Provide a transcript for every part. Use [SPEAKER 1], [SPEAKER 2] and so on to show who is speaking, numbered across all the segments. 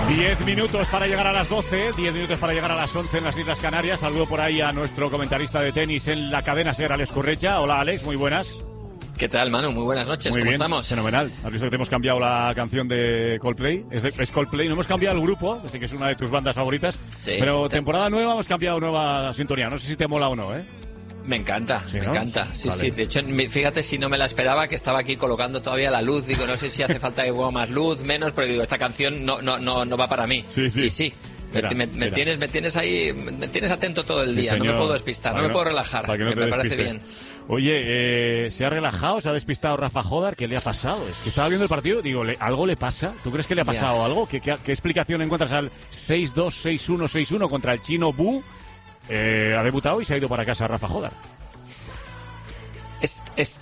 [SPEAKER 1] 10 minutos para llegar a las 12, 10 minutos para llegar a las 11 en las Islas Canarias. Saludo por ahí a nuestro comentarista de tenis en la cadena SER, Alex Currecha. Hola, Alex, muy buenas.
[SPEAKER 2] ¿Qué tal, Manu? Muy buenas noches,
[SPEAKER 1] muy
[SPEAKER 2] ¿cómo
[SPEAKER 1] bien,
[SPEAKER 2] estamos?
[SPEAKER 1] Fenomenal. ¿Has visto que te hemos cambiado la canción de Coldplay? Es Coldplay, no hemos cambiado el grupo, sé que es una de tus bandas favoritas,
[SPEAKER 2] sí,
[SPEAKER 1] pero temporada nueva hemos cambiado nueva sintonía. No sé si te mola o no, ¿eh?
[SPEAKER 2] Me encanta,
[SPEAKER 1] ¿Sí,
[SPEAKER 2] me
[SPEAKER 1] no?
[SPEAKER 2] encanta. Sí,
[SPEAKER 1] vale.
[SPEAKER 2] sí. De hecho, fíjate si no me la esperaba, que estaba aquí colocando todavía la luz. Digo, no sé si hace falta que ponga más luz, menos, pero digo, esta canción no va para mí.
[SPEAKER 1] Sí, sí.
[SPEAKER 2] Y sí. Me tienes ahí, me tienes atento todo el día,
[SPEAKER 1] señor.
[SPEAKER 2] No me puedo despistar, no me puedo relajar,
[SPEAKER 1] para que no te
[SPEAKER 2] me parece
[SPEAKER 1] despistes.
[SPEAKER 2] bien.
[SPEAKER 1] Oye, ¿se ha relajado, se ha despistado Rafa Jódar? ¿Qué le ha pasado? Es que estaba viendo el partido, digo, ¿algo le pasa? ¿Tú crees que le ha pasado algo? ¿Qué explicación encuentras al 6-2, 6-1, 6-1 contra el chino Bu? Ha debutado y se ha ido para casa Rafa Jódar.
[SPEAKER 2] Es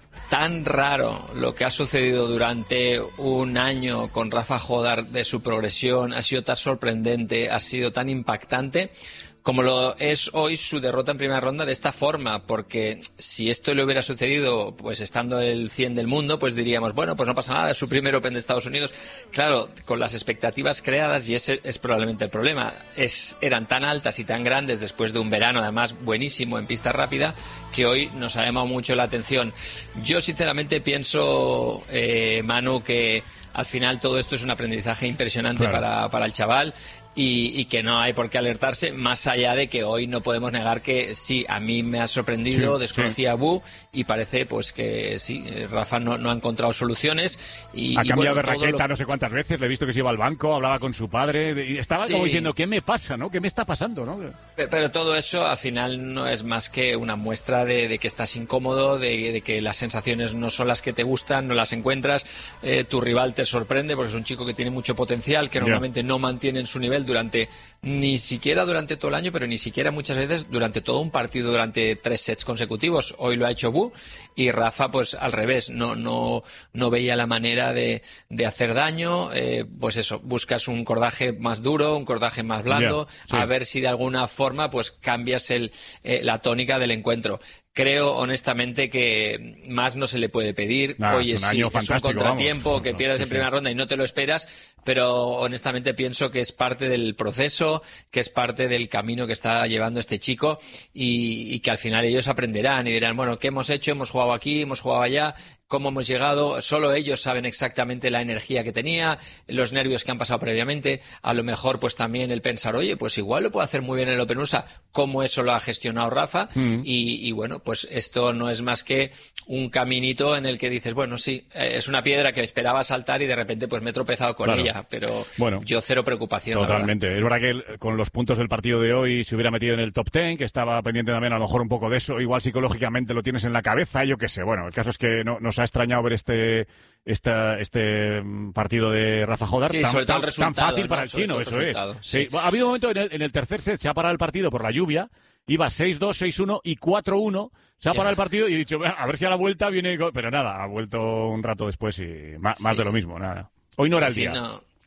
[SPEAKER 2] tan raro lo que ha sucedido durante un año con Rafa Jódar de su progresión, ha sido tan sorprendente, ha sido tan impactante como lo es hoy su derrota en primera ronda de esta forma, porque si esto le hubiera sucedido pues estando el 100 del mundo, pues diríamos, bueno, pues no pasa nada, es su primer Open de Estados Unidos. Claro, con las expectativas creadas, y ese es probablemente el problema, eran tan altas y tan grandes después de un verano además buenísimo en pista rápida, que hoy nos ha llamado mucho la atención. Yo sinceramente pienso, Manu, que al final todo esto es un aprendizaje impresionante, claro, para el chaval. Y que no hay por qué alertarse, más allá de que hoy no podemos negar que sí, a mí me ha sorprendido, desconocía a Bu y parece pues que sí, Rafa no ha encontrado soluciones.
[SPEAKER 1] Ha cambiado de raqueta no sé cuántas veces, le he visto que se iba al banco, hablaba con su padre y estaba como diciendo, ¿qué me pasa, no? ¿Qué me está pasando, no?
[SPEAKER 2] Pero todo eso al final no es más que una muestra de que estás incómodo, de que las sensaciones no son las que te gustan, no las encuentras, tu rival te sorprende porque es un chico que tiene mucho potencial, que normalmente no mantiene en su nivel ni siquiera durante todo el año, pero ni siquiera muchas veces durante todo un partido, durante 3 sets consecutivos. Hoy lo ha hecho Bu y Rafa pues al revés, no veía la manera de hacer daño, pues eso, buscas un cordaje más duro, un cordaje más blando, a ver si de alguna forma pues cambias la tónica del encuentro. Creo honestamente que más no se le puede pedir. Oye,
[SPEAKER 1] es un
[SPEAKER 2] contratiempo que pierdas en primera ronda y no te lo esperas, pero honestamente pienso que es parte del proceso, que es parte del camino que está llevando este chico y que al final ellos aprenderán y dirán, bueno, ¿qué hemos hecho? Hemos jugado aquí, hemos jugado allá. ¿Cómo hemos llegado? Solo ellos saben exactamente la energía que tenía, los nervios que han pasado previamente. A lo mejor, pues también el pensar, oye, pues igual lo puedo hacer muy bien en el Open USA, cómo eso lo ha gestionado Rafa. Y bueno, pues esto no es más que un caminito en el que dices, bueno, sí, es una piedra que esperaba saltar y de repente pues me he tropezado con ella, pero bueno, yo cero preocupación.
[SPEAKER 1] Totalmente. Es verdad que con los puntos del partido de hoy se hubiera metido en el top 10, que estaba pendiente también a lo mejor un poco de eso, igual psicológicamente lo tienes en la cabeza, yo qué sé. Bueno, el caso es que nos ha extrañado ver este partido de Rafa Jódar tan fácil para el chino, eso es. Sí. Ha habido un momento en el tercer set, se ha parado el partido por la lluvia, iba 6-2, 6-1 y 4-1, se ha parado el partido y he dicho, a ver si a la vuelta viene, pero nada, ha vuelto un rato después y más de lo mismo, nada. Hoy no era el día.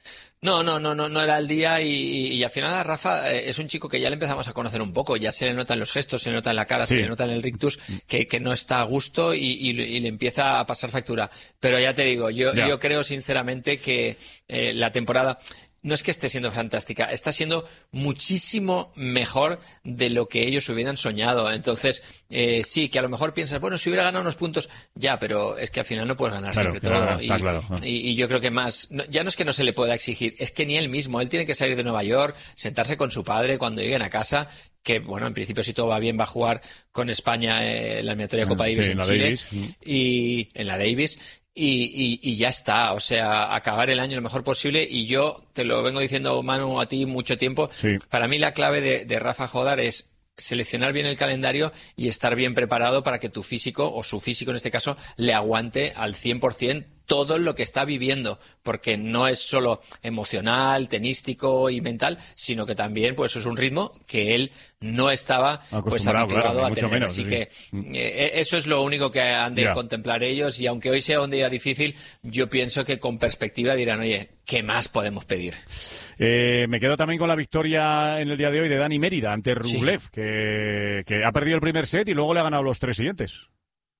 [SPEAKER 2] No era el día y al final a Rafa es un chico que ya le empezamos a conocer un poco, ya se le nota en los gestos, se le nota en la cara, se le nota en el rictus que no está a gusto y le empieza a pasar factura. Pero ya te digo, yo creo sinceramente que la temporada no es que esté siendo fantástica, está siendo muchísimo mejor de lo que ellos hubieran soñado. Entonces, sí, que a lo mejor piensas, bueno, si hubiera ganado unos puntos, ya, pero es que al final no puedes ganar siempre todo. Y yo creo que más, ya no es que no se le pueda exigir, es que ni él mismo, él tiene que salir de Nueva York, sentarse con su padre cuando lleguen a casa, que bueno, en principio si todo va bien va a jugar con España la eliminatoria Copa Davis en Chile y en la Davis. Y ya está, o sea, acabar el año lo mejor posible. Y yo te lo vengo diciendo, Manu, a ti mucho tiempo. Para mí la clave de Rafa Jódar es seleccionar bien el calendario y estar bien preparado para que tu físico, o su físico en este caso, le aguante al 100% todo lo que está viviendo, porque no es solo emocional, tenístico y mental, sino que también pues es un ritmo que él no estaba pues habituado a tener. Menos, así que eso es lo único que han de contemplar ellos, y aunque hoy sea un día difícil, yo pienso que con perspectiva dirán, oye, ¿qué más podemos pedir?
[SPEAKER 1] Me quedo también con la victoria en el día de hoy de Dani Mérida ante Rublev, que ha perdido el primer set y luego le ha ganado los 3 siguientes.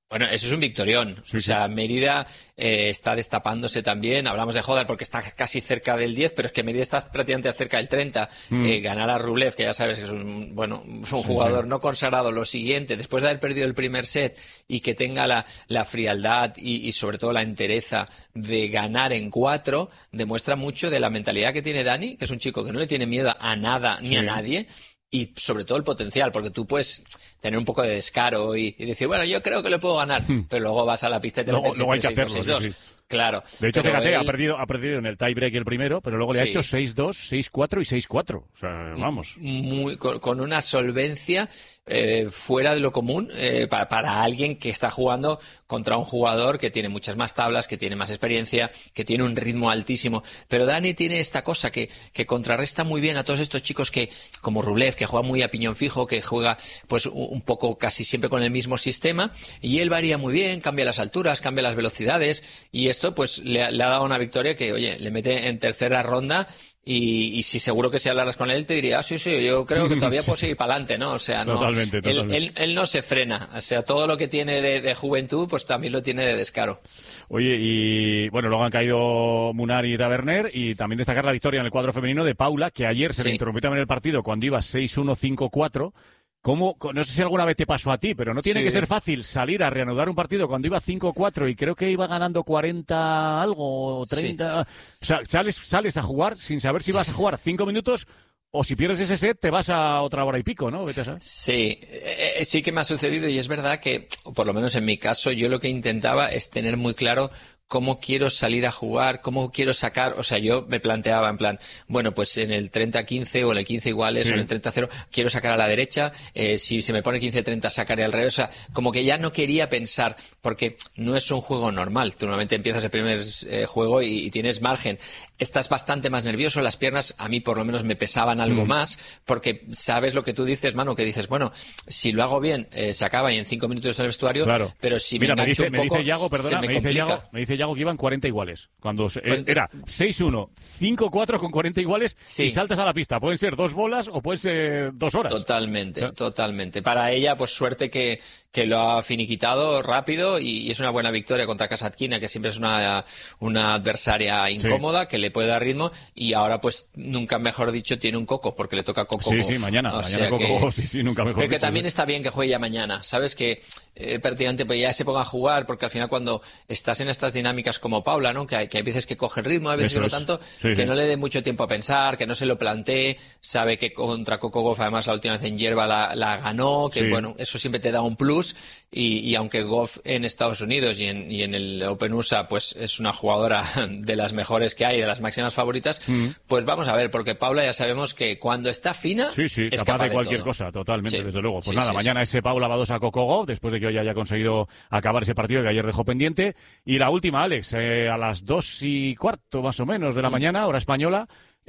[SPEAKER 2] Bueno, eso es un victorión. O sea, Mérida está destapándose también. Hablamos de Jodar porque está casi cerca del 10, pero es que Mérida está prácticamente cerca del 30. Ganar a Rublev, que ya sabes que es un jugador no consagrado, lo siguiente, después de haber perdido el primer set y que tenga la frialdad y sobre todo la entereza de ganar en 4, demuestra mucho de la mentalidad que tiene Dani, que es un chico que no le tiene miedo a nada ni a nadie. Y sobre todo el potencial, porque tú puedes tener un poco de descaro y decir, bueno, yo creo que lo puedo ganar, pero luego vas a la pista y te metes 6-2, 6-2. Sí. Claro.
[SPEAKER 1] De hecho, fíjate, ha perdido en el tiebreak el primero, pero luego le ha hecho 6-2, 6-4 y 6-4. O sea, vamos.
[SPEAKER 2] Con una solvencia fuera de lo común para alguien que está jugando contra un jugador que tiene muchas más tablas, que tiene más experiencia, que tiene un ritmo altísimo. Pero Dani tiene esta cosa que contrarresta muy bien a todos estos chicos que, como Rublev, que juega muy a piñón fijo, que juega pues un poco casi siempre con el mismo sistema, y él varía muy bien, cambia las alturas, cambia las velocidades, y esto pues le ha dado una victoria que, oye, le mete en tercera ronda. Y si seguro que si hablaras con él te diría, sí, yo creo que todavía puedo seguir para adelante, ¿no? O sea, no,
[SPEAKER 1] totalmente.
[SPEAKER 2] Él no se frena. O sea, todo lo que tiene de juventud, pues también lo tiene de descaro.
[SPEAKER 1] Oye, y bueno, luego han caído Munar y Taverner, y también destacar la victoria en el cuadro femenino de Paula, que ayer se le interrumpió también el partido cuando iba 6-1, 5-4. No sé si alguna vez te pasó a ti, pero no tiene que ser fácil salir a reanudar un partido cuando iba 5-4 y creo que iba ganando 40 algo o 30. Sí. O sea, sales a jugar sin saber si vas a jugar 5 minutos o si pierdes ese set te vas a otra hora y pico, ¿no? Vete a saber.
[SPEAKER 2] Sí, sí que me ha sucedido y es verdad que, por lo menos en mi caso, yo lo que intentaba es tener muy claro cómo quiero salir a jugar, cómo quiero sacar, o sea, yo me planteaba en plan, bueno, pues en el 30-15 o en el 15 iguales o en el 30-0 quiero sacar a la derecha, si se me pone 15-30 sacaré al revés, o sea, como que ya no quería pensar, porque no es un juego normal, tú normalmente empiezas el primer juego y tienes margen, estás bastante más nervioso, las piernas a mí por lo menos me pesaban algo más, porque sabes lo que tú dices, Manu, que dices, bueno, si lo hago bien, se acaba y en 5 minutos en el vestuario,
[SPEAKER 1] claro.
[SPEAKER 2] Pero si
[SPEAKER 1] me
[SPEAKER 2] engancho un poco,
[SPEAKER 1] me dice Yago, perdona, me dice Yago que iban 40 iguales. Cuando era 6-1, 5-4 con 40 iguales y saltas a la pista. Pueden ser 2 bolas o pueden ser 2 horas.
[SPEAKER 2] Totalmente. Para ella, pues suerte que lo ha finiquitado rápido y es una buena victoria contra Kasatkina, que siempre es una adversaria incómoda, que le puede dar ritmo y ahora, pues, nunca mejor dicho, tiene un Coco, porque le toca Coco.
[SPEAKER 1] Sí, mañana Coco, nunca mejor dicho.
[SPEAKER 2] Que también está bien que juegue ya mañana, ¿sabes? Que prácticamente pues ya se ponga a jugar, porque al final cuando estás en estas dinámicas como Paula, ¿no? Que hay veces que coge el ritmo, a veces que no tanto, que no le dé mucho tiempo a pensar, que no se lo plantee, sabe que contra Coco Gauff además la última vez en hierba la ganó, que bueno, eso siempre te da un plus y aunque Gauff en Estados Unidos y en el Open USA pues es una jugadora de las mejores que hay, de las máximas favoritas, pues vamos a ver, porque Paula ya sabemos que cuando está fina es
[SPEAKER 1] capaz de cualquier cosa, totalmente, desde luego. Pues nada, mañana ese Paula Badosa Coco Gauff, después de que hoy haya conseguido acabar ese partido que ayer dejó pendiente. Y la última, Alex, a las 2:15 más o menos de la mañana, hora española,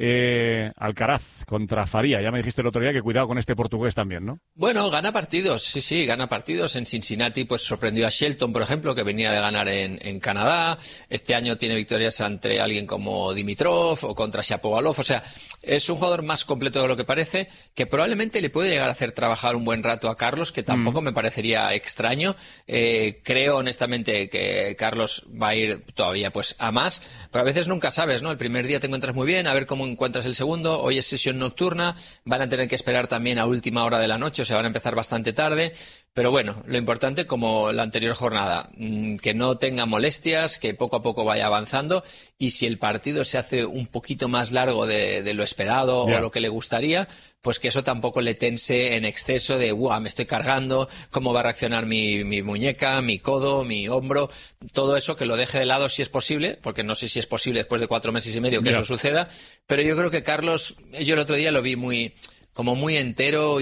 [SPEAKER 1] Alcaraz contra Faria. Ya me dijiste el otro día que cuidado con este portugués también, ¿no?
[SPEAKER 2] Bueno, gana partidos, sí, gana partidos. En Cincinnati pues sorprendió a Shelton, por ejemplo, que venía de ganar en Canadá. Este año tiene victorias ante alguien como Dimitrov o contra Shapovalov. O sea, es un jugador más completo de lo que parece, que probablemente le puede llegar a hacer trabajar un buen rato a Carlos, que tampoco me parecería extraño. Creo honestamente que Carlos va a ir todavía pues a más, pero a veces nunca sabes, ¿no? El primer día te encuentras muy bien, a ver cómo encuentras el segundo. Hoy es sesión nocturna, van a tener que esperar también a última hora de la noche, o sea, van a empezar bastante tarde, pero bueno, lo importante como la anterior jornada, que no tenga molestias, que poco a poco vaya avanzando, y si el partido se hace un poquito más largo de lo esperado o lo que le gustaría, pues que eso tampoco le tense en exceso de me estoy cargando, cómo va a reaccionar mi muñeca, mi codo, mi hombro, todo eso que lo deje de lado si es posible, porque no sé si es posible después de 4 meses y medio que eso suceda, pero yo creo que Carlos, yo el otro día lo vi muy entero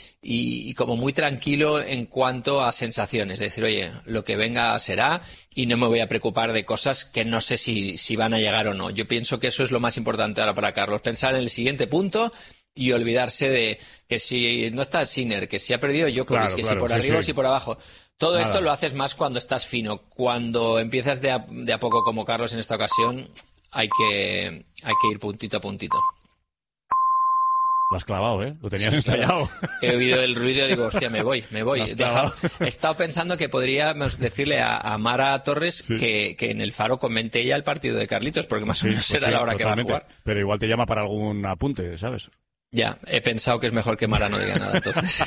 [SPEAKER 2] y como muy tranquilo en cuanto a sensaciones, de decir, oye, lo que venga será y no me voy a preocupar de cosas que no sé si van a llegar o no. Yo pienso que eso es lo más importante ahora para Carlos, pensar en el siguiente punto y olvidarse de que si no está Sinner, que si ha perdido Djokovic, que si por arriba o si por abajo. Todo esto lo haces más cuando estás fino. Cuando empiezas de a poco como Carlos en esta ocasión, hay que ir puntito a puntito.
[SPEAKER 1] Lo has clavado, ¿eh? Lo tenías ensayado.
[SPEAKER 2] He oído el ruido y digo, hostia, me voy. He estado pensando que podríamos decirle a Mara Torres que en el Faro comente ella el partido de Carlitos, porque más o menos será la hora totalmente. Que va a jugar.
[SPEAKER 1] Pero igual te llama para algún apunte, ¿sabes?
[SPEAKER 2] Ya, he pensado que es mejor que Mara no diga nada, entonces.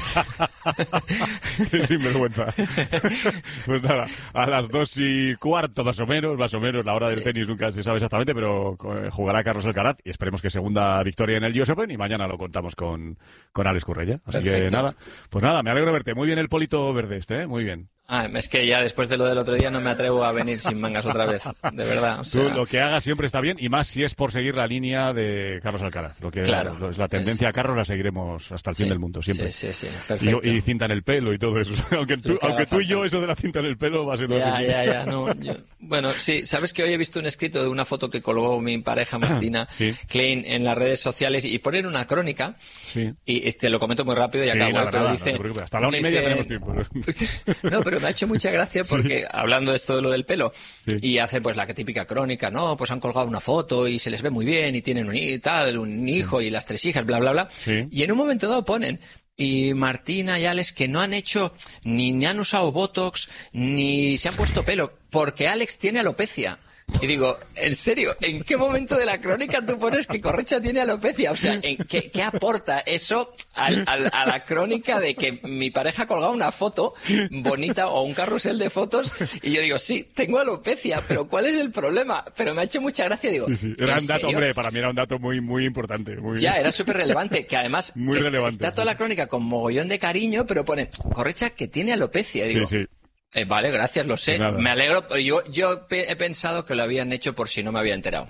[SPEAKER 1] Qué sinvergüenza. Pues nada, a las 2:15 más o menos, la hora del tenis nunca se sabe exactamente, pero jugará Carlos Alcaraz y esperemos que segunda victoria en el US Open y mañana lo contamos con Alex Correia. Así
[SPEAKER 2] Perfecto.
[SPEAKER 1] Que nada, pues nada, me alegro de verte. Muy bien el polito verde muy bien.
[SPEAKER 2] Es que ya después de lo del otro día no me atrevo a venir sin mangas otra vez, de verdad. O sea...
[SPEAKER 1] Tú lo que hagas siempre está bien y más si es por seguir la línea de Carlos Alcaraz.
[SPEAKER 2] Claro,
[SPEAKER 1] la tendencia a Carlos la seguiremos hasta el fin del mundo, siempre.
[SPEAKER 2] Sí, perfecto.
[SPEAKER 1] Y cinta en el pelo y todo eso. aunque tú y yo eso de la cinta en el pelo va a ser...
[SPEAKER 2] Ya. Bueno, sí, sabes que hoy he visto un escrito de una foto que colgó mi pareja Martina Klein en las redes sociales y ponen una crónica y lo comento muy rápido y acabo, pero dice...
[SPEAKER 1] No hasta la 1:30 tenemos tiempo.
[SPEAKER 2] No, pero me ha hecho mucha gracia porque hablando de esto de lo del pelo y hace pues la típica crónica, no, pues han colgado una foto y se les ve muy bien y tienen un hijo y las 3 hijas, bla, bla, bla. Y en un momento dado ponen y Martina y Alex que no han hecho ni han usado Botox ni se han puesto pelo porque Alex tiene alopecia. Y digo, en serio, ¿en qué momento de la crónica tú pones que Correcha tiene alopecia? O sea, ¿qué aporta eso a la crónica de que mi pareja ha colgado una foto bonita o un carrusel de fotos? Y yo digo, sí, tengo alopecia, pero ¿cuál es el problema? Pero me ha hecho mucha gracia, digo.
[SPEAKER 1] Sí. Era un dato, hombre, para mí era un dato muy, muy importante.
[SPEAKER 2] Ya, era súper relevante, que además está toda la crónica con mogollón de cariño, pero pone, Correcha que tiene alopecia. Y digo, vale, gracias, lo sé. Me alegro. Yo he pensado que lo habían hecho por si no me había enterado.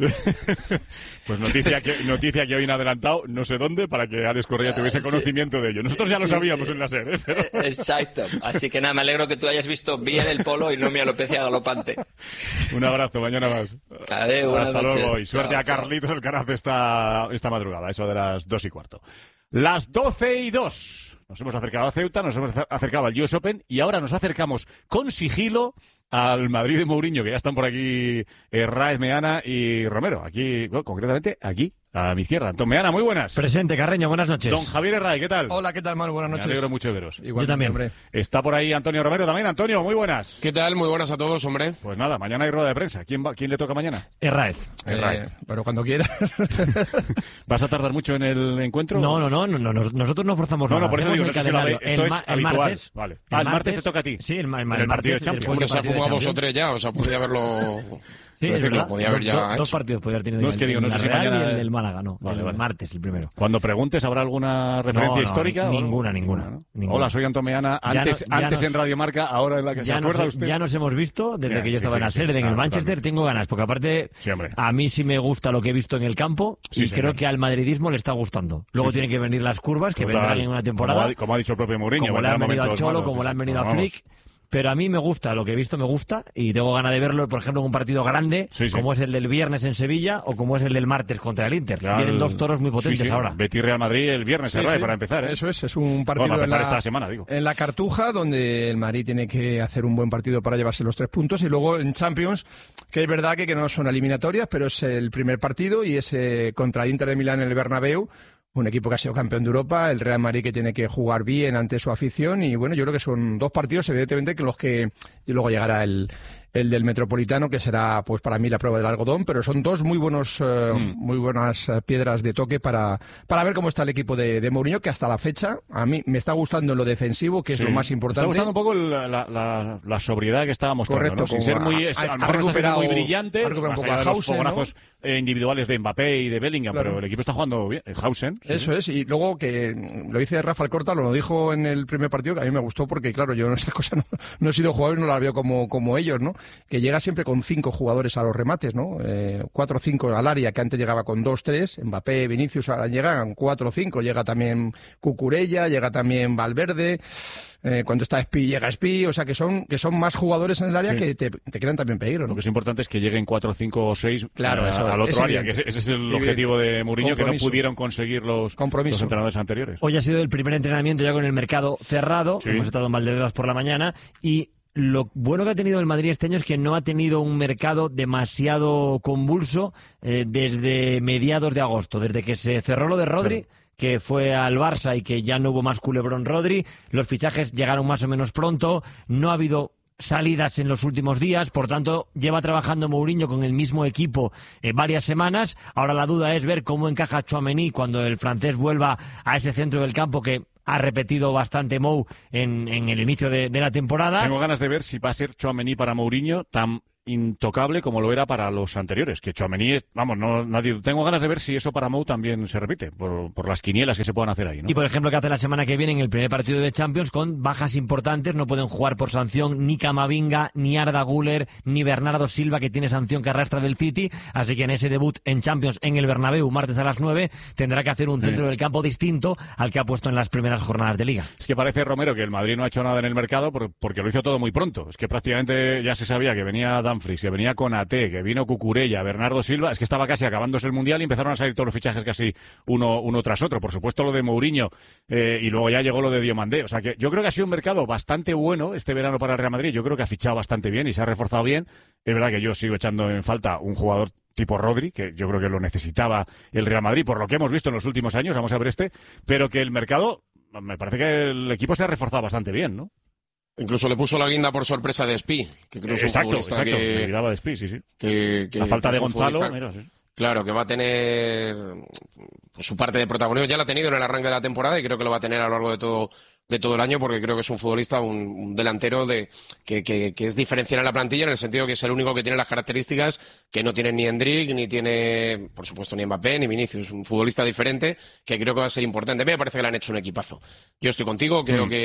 [SPEAKER 1] Pues noticia que hoy han adelantado, no sé dónde, para que Alex Correia tuviese conocimiento de ello. Nosotros ya lo sabíamos en la SER, Pero...
[SPEAKER 2] Exacto. Así que nada, me alegro que tú hayas visto bien el polo y no mi alopecia galopante.
[SPEAKER 1] Un abrazo, mañana más.
[SPEAKER 2] Adiós,
[SPEAKER 1] hasta luego y suerte a Carlitos Alcaraz esta madrugada, eso de las 2:15. Las 12:02. Nos hemos acercado a Ceuta, nos hemos acercado al US Open y ahora nos acercamos con sigilo al Madrid de Mourinho, que ya están por aquí Raez, Meana y Romero. Aquí, concretamente, aquí, a mi izquierda. Antón Meana, muy buenas.
[SPEAKER 3] Presente, Carreño, buenas noches.
[SPEAKER 1] Don Javier Raez, ¿qué tal?
[SPEAKER 4] Hola, ¿qué tal, Manu? Buenas noches.
[SPEAKER 1] Me alegro mucho de veros.
[SPEAKER 3] Igual, yo también, hombre.
[SPEAKER 1] Está por ahí Antonio Romero también. Antonio, muy buenas.
[SPEAKER 5] ¿Qué tal? Muy buenas a todos, hombre.
[SPEAKER 1] Pues nada, mañana hay rueda de prensa. ¿Quién le toca mañana?
[SPEAKER 3] Raez.
[SPEAKER 4] Pero cuando quieras.
[SPEAKER 1] ¿Vas a tardar mucho en el encuentro?
[SPEAKER 3] No, nosotros no forzamos nada.
[SPEAKER 1] No, por eso digo,
[SPEAKER 3] esto
[SPEAKER 1] es habitual.
[SPEAKER 3] Martes,
[SPEAKER 1] vale. El martes te toca a ti.
[SPEAKER 3] Sí, el
[SPEAKER 1] partido de Champions.
[SPEAKER 5] Hombre, se ha fumado 2 o 3 ya, o sea, podría haberlo...
[SPEAKER 3] Sí, es verdad.
[SPEAKER 5] Podía haber ya
[SPEAKER 3] dos partidos podría haber tenido.
[SPEAKER 1] No, es que digo, no sé si mañana...
[SPEAKER 3] y el del Málaga, no. Vale. Martes, el primero.
[SPEAKER 1] Cuando preguntes, ¿habrá alguna referencia histórica?
[SPEAKER 3] Ninguna.
[SPEAKER 1] Hola, soy Antón Meana. Antes en Radio Marca, ahora en la que se acuerda usted.
[SPEAKER 3] Ya nos hemos visto desde que yo estaba en la SER, en el Manchester. Tengo ganas, porque aparte a mí sí me gusta lo que he visto en el campo y creo que al madridismo le está gustando. Luego tienen que venir las curvas, que vendrán en una temporada.
[SPEAKER 1] Como ha dicho el propio Mourinho.
[SPEAKER 3] Como le han venido al Cholo, como le han venido a Flick. Pero a mí me gusta, lo que he visto me gusta y tengo ganas de verlo, por ejemplo, en un partido grande, como es el del viernes en Sevilla o como es el del martes contra el Inter. Vienen 2 toros muy potentes ahora.
[SPEAKER 1] Betis Real Madrid el viernes, para empezar.
[SPEAKER 4] Eso es un partido
[SPEAKER 1] esta semana, digo.
[SPEAKER 4] En la Cartuja, donde el Madrid tiene que hacer un buen partido para llevarse los 3 puntos y luego en Champions, que es verdad que no son eliminatorias, pero es el primer partido y es contra el Inter de Milán en el Bernabéu. Un equipo que ha sido campeón de Europa, el Real Madrid que tiene que jugar bien ante su afición y bueno, yo creo que son 2 partidos evidentemente que los que y luego llegará el del Metropolitano que será pues para mí la prueba del algodón, pero son 2 muy buenas piedras de toque para ver cómo está el equipo de Mourinho, que hasta la fecha a mí me está gustando en lo defensivo, que es lo más importante.
[SPEAKER 1] Me está gustando un poco la sobriedad que estaba mostrando.
[SPEAKER 4] Correcto,
[SPEAKER 1] ¿no? Sin ser muy, a lo mejor no está muy brillante, más allá de los fogonazos individuales de Mbappé y de Bellingham, pero el equipo está jugando bien. Hausen.
[SPEAKER 4] Eso es, y luego que lo dice Rafa Alcorta, lo dijo en el primer partido, que a mí me gustó porque, claro, yo en esas cosas no he sido jugador y no las veo como ellos, ¿no? Que llega siempre con 5 jugadores a los remates, ¿no? 4 o 5 al área, que antes llegaba con 2, 3, Mbappé, Vinicius, ahora llegan 4 o 5, llega también Cucurella, llega también Valverde, cuando está Spi, llega Spi, o sea que son más jugadores en el área que te crean también peligro, ¿no?
[SPEAKER 1] Lo que es importante es que lleguen 4, 5 o 6 al otro área, que ese es el objetivo de Mourinho, que no pudieron conseguir los entrenadores anteriores.
[SPEAKER 3] Hoy ha sido el primer entrenamiento ya con el mercado cerrado, hemos estado en Valdebebas por la mañana y lo bueno que ha tenido el Madrid este año es que no ha tenido un mercado demasiado convulso desde mediados de agosto, desde que se cerró lo de Rodri. que fue al Barça y que ya no hubo más culebrón Rodri. Los fichajes llegaron más o menos pronto, no ha habido salidas en los últimos días, por tanto lleva trabajando Mourinho con el mismo equipo varias semanas. Ahora la duda es ver cómo encaja Tchouaméni cuando el francés vuelva a ese centro del campo que ha repetido bastante Mou en el inicio de la temporada.
[SPEAKER 1] Tengo ganas de ver si va a ser Tchouaméni para Mourinho tan intocable como lo era para los anteriores, que Tchouaméni tengo ganas de ver si eso para Mou también se repite, por las quinielas que se puedan hacer ahí, ¿no?
[SPEAKER 3] Y por ejemplo, que hace la semana que viene en el primer partido de Champions con bajas importantes, no pueden jugar por sanción ni Camavinga, ni Arda Güler, ni Bernardo Silva, que tiene sanción que arrastra del City, así que en ese debut en Champions en el Bernabéu, martes a las 9, tendrá que hacer un centro del campo distinto al que ha puesto en las primeras jornadas de Liga.
[SPEAKER 1] Es que parece, Romero, que el Madrid no ha hecho nada en el mercado porque lo hizo todo muy pronto. Es que prácticamente ya se sabía que venía Dumfries, que venía Konaté, que vino Cucurella, Bernardo Silva, es que estaba casi acabándose el Mundial y empezaron a salir todos los fichajes casi uno tras otro. Por supuesto lo de Mourinho y luego ya llegó lo de Diomandé. O sea que yo creo que ha sido un mercado bastante bueno este verano para el Real Madrid. Yo creo que ha fichado bastante bien y se ha reforzado bien. Es verdad que yo sigo echando en falta un jugador tipo Rodri, que yo creo que lo necesitaba el Real Madrid por lo que hemos visto en los últimos años, vamos a ver pero que el mercado, me parece que el equipo se ha reforzado bastante bien, ¿no?
[SPEAKER 5] Incluso le puso la guinda por sorpresa de Spi, que creo que es un futbolista
[SPEAKER 1] me olvidaba de Spi, sí.
[SPEAKER 5] Que
[SPEAKER 1] la falta de Gonzalo, mira, sí.
[SPEAKER 5] Claro, que va a tener pues, su parte de protagonismo. Ya lo ha tenido en el arranque de la temporada y creo que lo va a tener a lo largo de todo el año, porque creo que es un futbolista, un delantero que es diferencial en la plantilla, en el sentido que es el único que tiene las características que no tiene ni Endrick, ni tiene, por supuesto, ni Mbappé, ni Vinicius. Un futbolista diferente que creo que va a ser importante. Me parece que le han hecho un equipazo. Yo estoy contigo,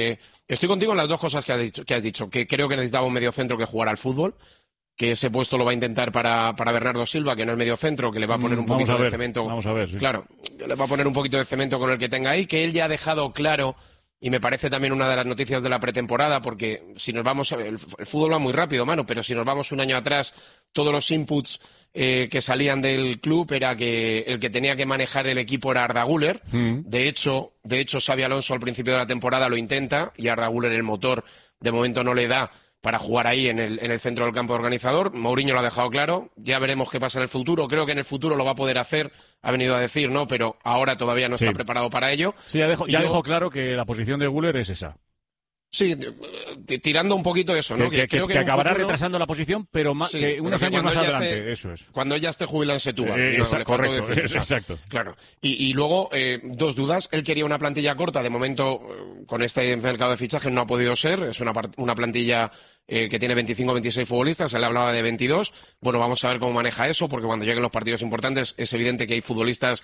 [SPEAKER 5] estoy contigo en las dos cosas que has dicho, que creo que necesitaba un mediocentro que jugara al fútbol, que ese puesto lo va a intentar para Bernardo Silva, que no es mediocentro, que le va a poner un poquito de cemento.
[SPEAKER 1] Vamos a ver, sí.
[SPEAKER 5] Claro, le va a poner un poquito de cemento con el que tenga ahí, que él ya ha dejado claro. Y me parece también una de las noticias de la pretemporada, porque si nos vamos el fútbol va muy rápido, mano, pero si nos vamos un año atrás, todos los inputs que salían del club era que el que tenía que manejar el equipo era Arda Güler. De hecho, Xabi Alonso al principio de la temporada lo intenta y Arda Güler el motor de momento no le da para jugar ahí en el centro del campo organizador. Mourinho lo ha dejado claro, ya veremos qué pasa en el futuro. Creo que en el futuro lo va a poder hacer, ha venido a decir, ¿no? Pero ahora todavía no está preparado para ello.
[SPEAKER 1] Sí, ya dejó claro que la posición de Güler es esa.
[SPEAKER 5] Sí, tirando un poquito eso, ¿no?
[SPEAKER 1] Que acabará retrasando la posición, pero que unos años más adelante, eso es.
[SPEAKER 5] Cuando ya esté jubilado en Setúbal.
[SPEAKER 1] Correcto, exacto.
[SPEAKER 5] Claro. Y luego, dos dudas. Él quería una plantilla corta, de momento, con este mercado de fichajes no ha podido ser. Es una plantilla que tiene 25 o 26 futbolistas, él hablaba de 22. Bueno, vamos a ver cómo maneja eso, porque cuando lleguen los partidos importantes es evidente que hay futbolistas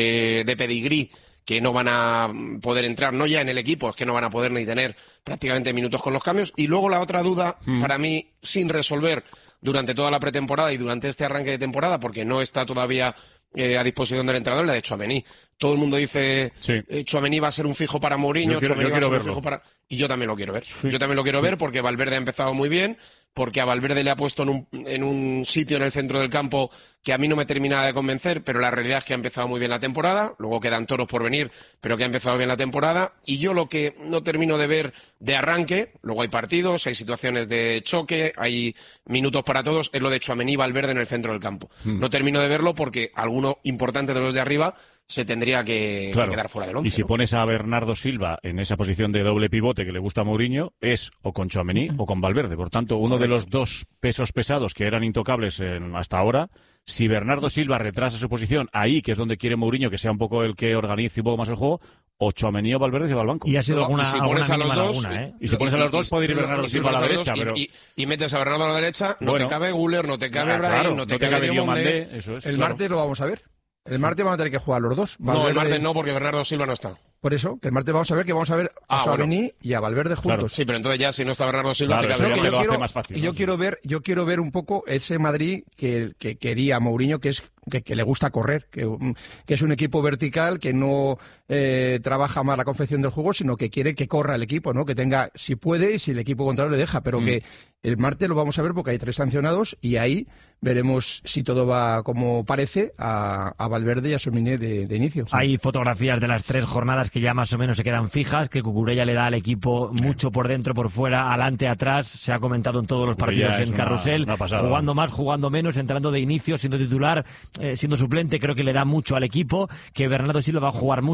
[SPEAKER 5] de pedigrí que no van a poder entrar, no ya en el equipo, es que no van a poder ni tener prácticamente minutos con los cambios. Y luego la otra duda, para mí, sin resolver durante toda la pretemporada y durante este arranque de temporada, porque no está todavía a disposición del entrenador, la de Tchouaméni. Todo el mundo dice, Tchouaméni va a ser un fijo para Mourinho, Tchouaméni va a ser un fijo para... Y yo también lo quiero ver. Yo también lo quiero ver porque Valverde ha empezado muy bien, porque a Valverde le ha puesto en un sitio en el centro del campo que a mí no me termina de convencer, pero la realidad es que ha empezado muy bien la temporada, luego quedan toros por venir, pero que ha empezado bien la temporada, y yo lo que no termino de ver de arranque, luego hay partidos, hay situaciones de choque, hay minutos para todos, es lo de Tchouaméni y Valverde en el centro del campo. No termino de verlo porque alguno importante de los de arriba se tendría que quedar fuera del once.
[SPEAKER 1] Y si pones a Bernardo Silva en esa posición de doble pivote que le gusta a Mourinho, es o con Tchouaméni o con Valverde. Por tanto, uno de los dos pesos pesados que eran intocables hasta ahora, si Bernardo Silva retrasa su posición ahí, que es donde quiere Mourinho que sea un poco el que organice un poco más el juego, o Tchouaméni o Valverde se va al banco.
[SPEAKER 3] Y ha sido
[SPEAKER 5] y si pones a los dos,
[SPEAKER 1] y si pones a los dos puede ir Bernardo Silva a la derecha, pero
[SPEAKER 5] y metes a Bernardo a la derecha, no te cabe Güler, no te cabe Brahim, no te cabe
[SPEAKER 1] Diomandé, eso es.
[SPEAKER 4] El martes lo vamos a ver. El martes van a tener que jugar los dos.
[SPEAKER 5] No, el martes no, porque Bernardo Silva no está.
[SPEAKER 4] Por eso, que el martes vamos a ver a Tchouaméni y a Valverde juntos.
[SPEAKER 5] Claro. Sí, pero entonces ya si no está Bernardo Silva te
[SPEAKER 1] cabe. Lo hace más fácil.
[SPEAKER 4] Yo quiero ver un poco ese Madrid que quería Mourinho, que le gusta correr, que es un equipo vertical, que no trabaja más la confección del juego, sino que quiere que corra el equipo, ¿no? Que tenga, si puede y si el equipo contrario le deja, pero que el martes lo vamos a ver porque hay 3 sancionados y ahí veremos si todo va como parece a Valverde y a Tchouaméni de inicio.
[SPEAKER 3] Hay fotografías de las 3 jornadas que ya más o menos se quedan fijas, que Cucurella le da al equipo mucho por dentro, por fuera, adelante, atrás. Se ha comentado en todos los partidos en Carrusel, jugando más, jugando menos, entrando de inicio, siendo titular, siendo suplente. Creo que le da mucho al equipo, que Bernardo Silva va a jugar mucho,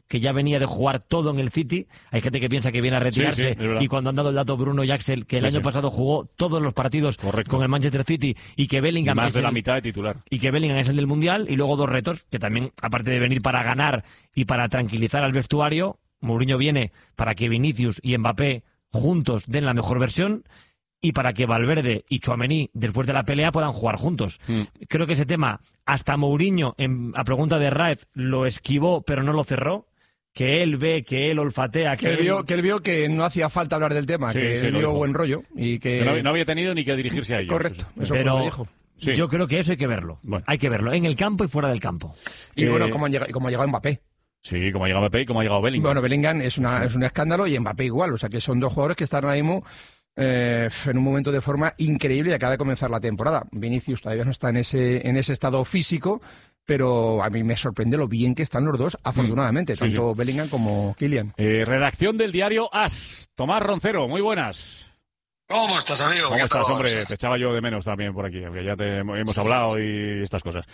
[SPEAKER 3] que ya venía de jugar todo en el City. Hay gente que piensa que viene a retirarse y cuando han dado el dato Bruno y Axel que el año pasado jugó todos los partidos con el Manchester City y que Bellingham
[SPEAKER 1] más de la mitad de titular.
[SPEAKER 3] Y que Bellingham es el del Mundial y luego 2 retos que también, aparte de venir para ganar y para tranquilizar al vestuario, Mourinho viene para que Vinicius y Mbappé juntos den la mejor versión y para que Valverde y Tchouaméni después de la pelea puedan jugar juntos. Creo que ese tema hasta Mourinho a pregunta de Raez lo esquivó pero no lo cerró. Que él ve, que él olfatea,
[SPEAKER 4] que él vio que no hacía falta hablar del tema, que él vio buen rollo y que
[SPEAKER 1] no había tenido ni que dirigirse a ellos.
[SPEAKER 4] Correcto, eso
[SPEAKER 3] pero
[SPEAKER 4] lo dijo.
[SPEAKER 3] Yo creo que eso hay que verlo. Hay que verlo en el campo y fuera del campo.
[SPEAKER 4] Y bueno, como ha llegado Mbappé.
[SPEAKER 1] Sí, como ha llegado Mbappé y como ha llegado Bellingham.
[SPEAKER 4] Bueno, Bellingham es un escándalo y Mbappé igual, o sea que son 2 jugadores que están ahora mismo en un momento de forma increíble y acaba de comenzar la temporada. Vinicius todavía no está en ese estado físico, pero a mí me sorprende lo bien que están los dos, afortunadamente, tanto Bellingham como Kylian.
[SPEAKER 1] Redacción del diario AS. Tomás Roncero, muy buenas.
[SPEAKER 6] ¿Cómo estás, amigo?
[SPEAKER 1] ¿Cómo estás, hombre? Te echaba yo de menos también por aquí, aunque ya hemos hablado y estas cosas.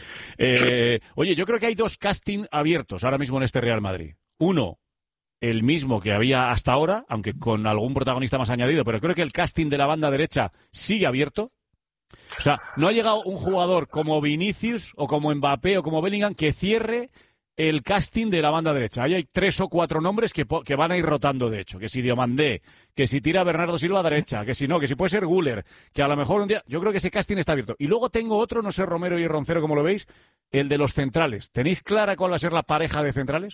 [SPEAKER 1] Oye, yo creo que hay 2 castings abiertos ahora mismo en este Real Madrid. Uno, el mismo que había hasta ahora, aunque con algún protagonista más añadido, pero creo que el casting de la banda derecha sigue abierto. O sea, no ha llegado un jugador como Vinicius o como Mbappé o como Bellingham que cierre el casting de la banda derecha. Ahí hay 3 o 4 nombres que van a ir rotando, de hecho. Que si Diomandé, que si tira Bernardo Silva a derecha, que si no, que si puede ser Güler, que a lo mejor un día... Yo creo que ese casting está abierto. Y luego tengo otro, no sé, Romero y Roncero, como lo veis, el de los centrales. ¿Tenéis clara cuál va a ser la pareja de centrales?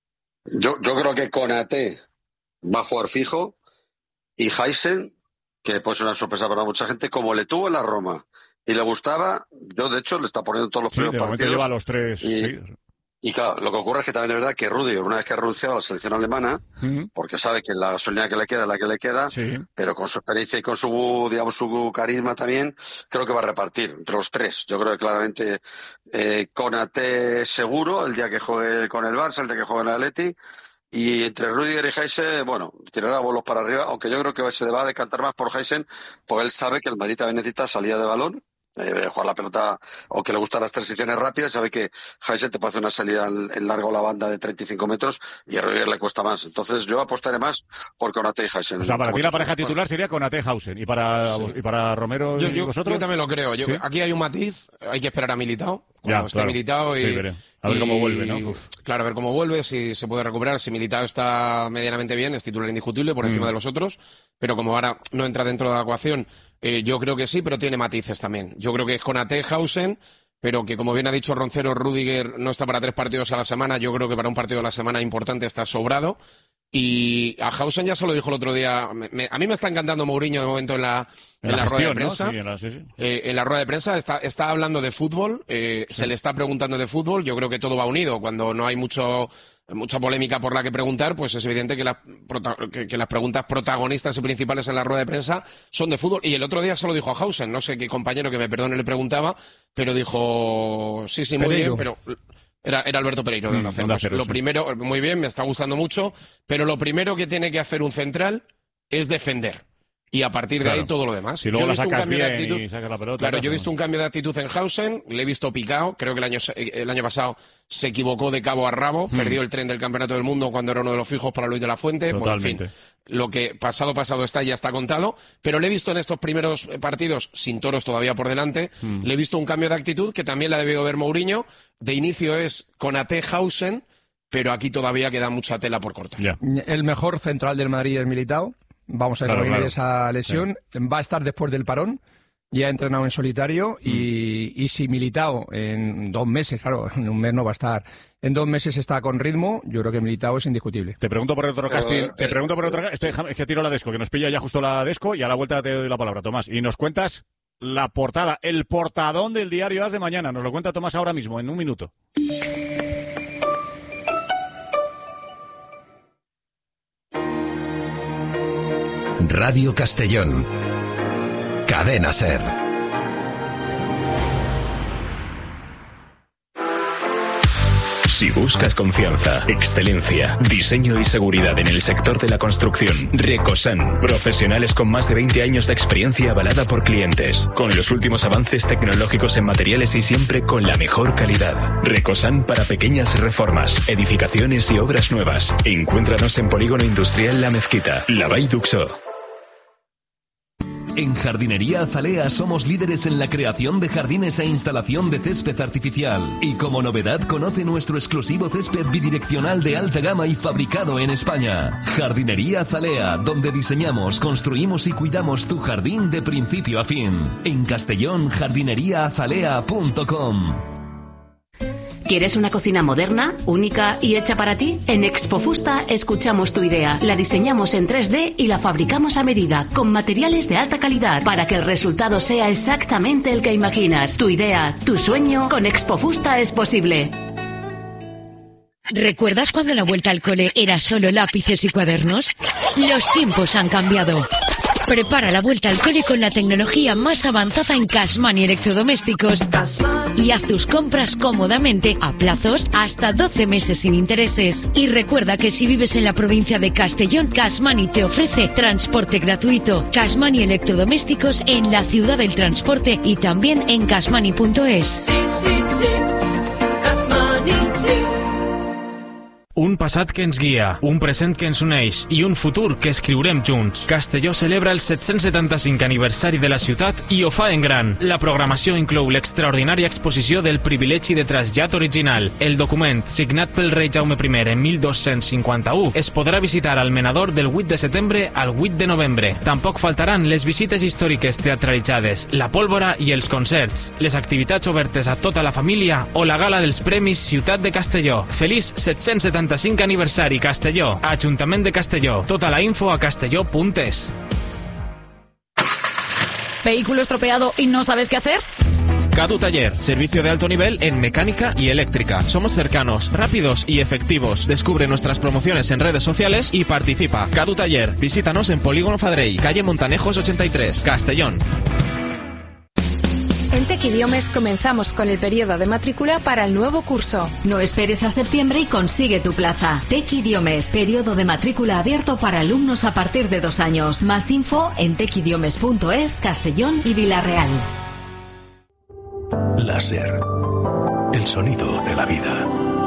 [SPEAKER 6] Yo creo que Konaté va a jugar fijo y Heisen, que puede ser una sorpresa para mucha gente, como le tuvo en la Roma y le gustaba, yo de hecho le está poniendo todos los primeros partidos.
[SPEAKER 1] Lleva los 3.
[SPEAKER 6] Y claro, lo que ocurre es que también es verdad que Rüdiger, una vez que ha renunciado a la selección alemana, porque sabe que la gasolina que le queda es la que le queda, pero con su experiencia y con su, digamos, su carisma también, creo que va a repartir entre los 3. Yo creo que claramente Konaté seguro, el día que juegue con el Barça, el día que juegue en el Atleti, y entre Rüdiger y Heisen, bueno, tirará bolos para arriba, aunque yo creo que se va a decantar más por Heisen, porque él sabe que el Madrid también necesita salida de balón, jugar la pelota, o que le gustan las transiciones rápidas, sabe que Heisen te puede hacer una salida en largo a la banda de 35 metros y a Rüdiger le cuesta más. Entonces yo apostaré más por Konaté y Heisen.
[SPEAKER 1] O sea, para ti la pareja titular sería Konaté y Hausen. ¿Y para Romero y vosotros?
[SPEAKER 5] Yo también lo creo. Aquí hay un matiz, hay que esperar a Militao. Cuando esté Militao
[SPEAKER 1] a ver cómo vuelve, ¿no?
[SPEAKER 5] Claro, a ver cómo vuelve, si se puede recuperar. Si Militao está medianamente bien, es titular indiscutible por encima de los otros. Pero como ahora no entra dentro de la ecuación, yo creo que sí, pero tiene matices también. Yo creo que es Konaté, Hausen, pero que como bien ha dicho Roncero, Rüdiger no está para 3 partidos a la semana. Yo creo que para un partido a la semana importante está sobrado. Y a Hausen ya se lo dijo el otro día. A mí me está encantando Mourinho de momento en la rueda de prensa.
[SPEAKER 1] ¿no? Sí,
[SPEAKER 5] en la rueda de prensa está hablando de fútbol, se le está preguntando de fútbol. Yo creo que todo va unido. Cuando no hay mucha polémica por la que preguntar, pues es evidente que las preguntas protagonistas y principales en la rueda de prensa son de fútbol. Y el otro día se lo dijo a Hausen, no sé qué compañero que me perdone le preguntaba, pero dijo, sí, muy bien, pero... Era Alberto Pereiro de Onda Cero. Lo primero, muy bien, me está gustando mucho, pero lo primero que tiene que hacer un central es defender. Y a partir de ahí todo lo demás.
[SPEAKER 1] Si luego la sacas bien y sacas la pelota.
[SPEAKER 5] Claro, yo he visto un cambio de actitud en Hausen, le he visto picado. Creo que el año pasado se equivocó de cabo a rabo, perdió el tren del Campeonato del Mundo cuando era uno de los fijos para Luis de la Fuente.
[SPEAKER 1] Totalmente.
[SPEAKER 5] Bueno, en fin, lo que pasado ya está contado. Pero le he visto en estos primeros partidos, sin toros todavía por delante, le he visto un cambio de actitud que también la ha debido ver Mourinho. De inicio es Konaté, Hausen, pero aquí todavía queda mucha tela por cortar.
[SPEAKER 4] El mejor central del Madrid es Militao. Vamos a ver esa lesión. Va a estar después del parón. Ya ha entrenado en solitario y si Militao en 2 meses, claro, en un mes no va a estar, en 2 meses está con ritmo, yo creo que Militao es indiscutible.
[SPEAKER 1] Te pregunto por otro casting, es que tiro la Desco, que nos pilla ya justo la Desco y a la vuelta te doy la palabra, Tomás. Y nos cuentas la portada, el portadón del diario AS de mañana. Nos lo cuenta Tomás ahora mismo, en un minuto.
[SPEAKER 7] Radio Castellón. Cadena SER.
[SPEAKER 8] Si buscas confianza, excelencia, diseño y seguridad en el sector de la construcción, Recosan. Profesionales con más de 20 años de experiencia avalada por clientes, con los últimos avances tecnológicos en materiales y siempre con la mejor calidad. Recosan para pequeñas reformas, edificaciones y obras nuevas. Encuéntranos en Polígono Industrial La Mezquita, La Vall d'Uxó.
[SPEAKER 9] En Jardinería Azalea somos líderes en la creación de jardines e instalación de césped artificial. Y como novedad, conoce nuestro exclusivo césped bidireccional de alta gama y fabricado en España. Jardinería Azalea, donde diseñamos, construimos y cuidamos tu jardín de principio a fin. En Castellón, jardineriaazalea.com.
[SPEAKER 10] ¿Quieres una cocina moderna, única y hecha para ti? En Expofusta escuchamos tu idea, la diseñamos en 3D y la fabricamos a medida, con materiales de alta calidad, para que el resultado sea exactamente el que imaginas. Tu idea, tu sueño, con Expofusta es posible.
[SPEAKER 11] ¿Recuerdas cuando la vuelta al cole era solo lápices y cuadernos? Los tiempos han cambiado. Prepara la vuelta al cole con la tecnología más avanzada en Cashman y electrodomésticos y haz tus compras cómodamente a plazos hasta 12 meses sin intereses. Y recuerda que si vives en la provincia de Castellón, Cashman te ofrece transporte gratuito. Cashman y electrodomésticos en la ciudad del transporte y también en cashmani.es.
[SPEAKER 12] Sí, sí, sí. Cashmani, sí.
[SPEAKER 13] Un passat que ens guia, un present que ens uneix i un futur que escriurem junts. Castelló celebra el 775 aniversari de la ciutat i ho fa en gran. La programació inclou l'extraordinària exposició del privilegi de trasllat original. El document, signat pel rei Jaume I en 1251, es podrà visitar al menador del 8 de setembre al 8 de novembre. Tampoc faltaran les visites històriques teatralitzades, la pólvora i els concerts, les activitats obertes a tota la família o la gala dels Premis Ciutat de Castelló. Feliç 775 aniversari Castelló, Ajuntament de Castelló. Tota la info a castelló.es.
[SPEAKER 14] ¿Vehículo estropeado y no sabes qué hacer?
[SPEAKER 15] Cadu Taller, servicio de alto nivel en mecánica y eléctrica. Somos cercanos, rápidos y efectivos. Descubre nuestras promociones en redes sociales y participa. Cadu Taller, visítanos en Polígono Fadrell, calle Montanejos 83, Castellón.
[SPEAKER 16] En Tec Idiomes comenzamos con el periodo de matrícula para el nuevo curso.
[SPEAKER 17] No esperes a septiembre y consigue tu plaza. Tec Idiomes, periodo de matrícula abierto para alumnos a partir de 2 años. Más info en tecidiomes.es, Castellón y Villarreal.
[SPEAKER 7] Láser, el sonido de la vida.